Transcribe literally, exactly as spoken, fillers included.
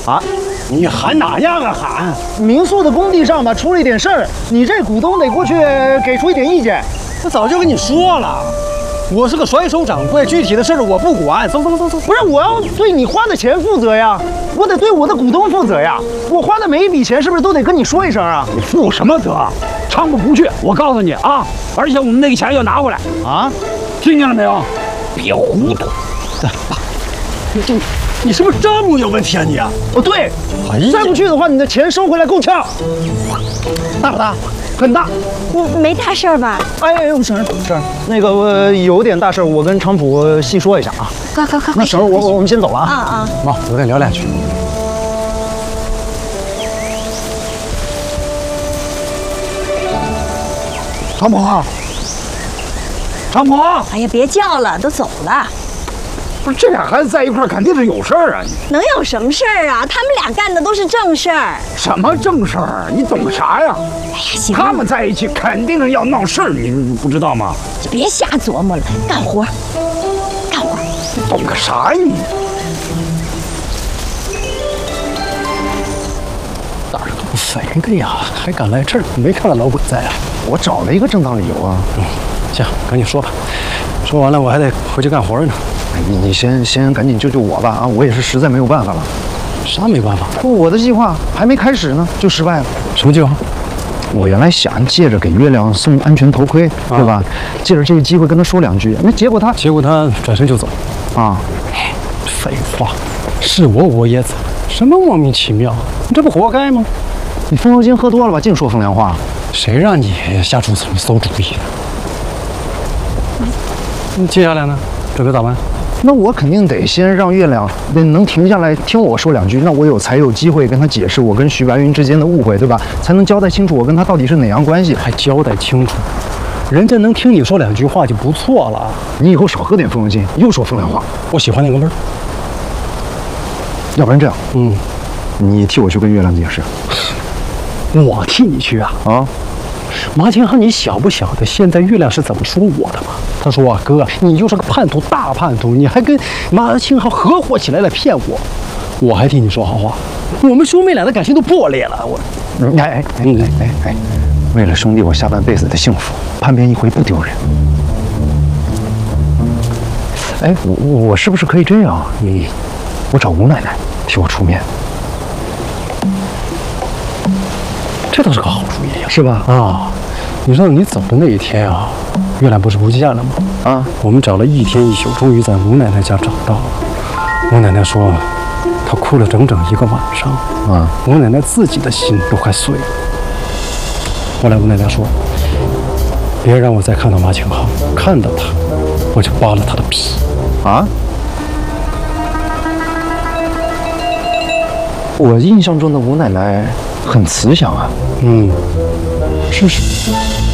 啊， 你喊哪样啊喊？ 民宿的工地上吧出了一点事儿，你这股东得过去给出一点意见。 我早就跟你说了，我是个甩手掌柜，具体的事儿我不管。走走走走。 不是，我要对你花的钱负责呀，我得对我的股东负责呀。我花的每一笔钱是不是都得跟你说一声啊？ 你负什么责？昌不不去，我告诉你啊，而且我们那个钱要拿回来啊， 听见了没有？别糊涂。你你你是不是账目有问题啊你啊？ 哦对， 哎呀， 再不去的话，你的钱收回来够呛。大不大？很大。 嗯，没大事儿吧？ 哎哎，我婶儿婶儿，那个我有点大事，我跟常普细说一下啊。 快快快！ 那婶儿，我我我们先走了啊。 啊啊！ 妈，我再聊两句。常普，常普， 哎呀，别叫了，都走了。 不是这俩孩子在一块儿，肯定是有事儿啊！你能有什么事儿啊？他们俩干的都是正事儿。 什么正事儿？你懂啥呀？ 哎呀，行了， 他们在一起肯定要闹事儿，你不知道吗？ 别瞎琢磨了，干活，干活。 懂个啥呀你？哪儿都肥的呀，还敢来这儿？没看到老鬼在啊？ 我找了一个正当理由啊。 嗯，行，赶紧说吧。说完了，我还得回去干活呢。 你你先先赶紧救救我吧啊！我也是实在没有办法了。 啥没办法？ 我的计划还没开始呢，就失败了。 什么计划？ 我原来想借着给月亮送安全头盔，对吧？借着这个机会跟他说两句，那结果他结果他转身就走。 啊， 废话，是我我也走，什么莫名其妙？你这不活该吗？ 你风油精喝多了吧？净说风凉话。 谁让你瞎出这么馊主意的？你接下来呢？准备咋办？ 那我肯定得先让月亮能停下来听我说两句，那我有才有机会跟他解释我跟徐白云之间的误会，对吧？才能交代清楚我跟他到底是哪样关系。 还交代清楚，人家能听你说两句话就不错了。 你以后少喝点风油精，又说风凉话。 我喜欢那个味儿。 要不然这样， 嗯， 你替我去跟月亮解释。 我替你去啊？ 啊， 马清汉，你晓不晓得现在月亮是怎么说我的吗？他说啊，哥，你就是个叛徒，大叛徒，你还跟马清浩合伙起来来骗我，我还替你说好话，我们兄妹俩的感情都破裂了。我， 哎哎哎哎哎哎，为了兄弟我下半辈子的幸福，叛变一回不丢人。哎，我我是不是可以这样？ 嗯， 我找吴奶奶替我出面， 这倒是个好主意呀， 是吧？ 啊，你知道你走的那一天啊，月亮不是不见了吗？ 啊， 我们找了一天一宿，终于在吴奶奶家找到了。吴奶奶说，她哭了整整一个晚上。 啊， 吴奶奶自己的心都快碎了。后来吴奶奶说，别让我再看到马清浩，看到他，我就扒了他的皮。 啊？我印象中的吴奶奶很慈祥啊。 嗯，是是。